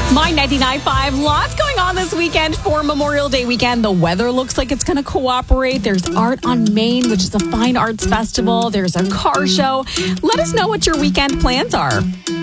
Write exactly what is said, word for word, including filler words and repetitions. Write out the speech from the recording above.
My ninety-nine point five, lots going on this weekend for Memorial Day weekend. The weather looks like it's going to cooperate. There's Art on Main, which is a fine arts festival. There's a car show. Let us know what your weekend plans are.